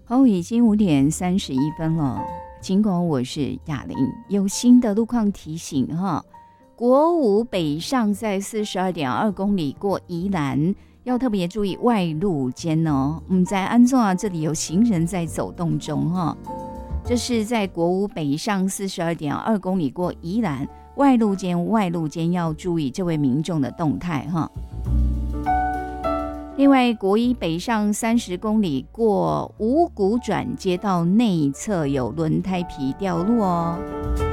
已经5:31了。尽管我是雅玲，有新的路况提醒哈。国五北上在42.2公里过宜兰，要特别注意外路间哦。我们在安中啊，这里有行人在走动中哈。这是在国五北上42.2公里过宜兰，外路间要注意这位民众的动态哈。另外，国一北上30公里过五股转接道内侧有轮胎皮掉落哦。